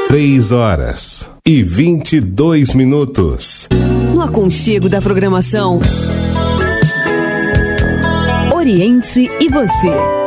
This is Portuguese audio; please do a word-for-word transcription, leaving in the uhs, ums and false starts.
Três horas e vinte e dois minutos. No aconchego da programação Oriente e você.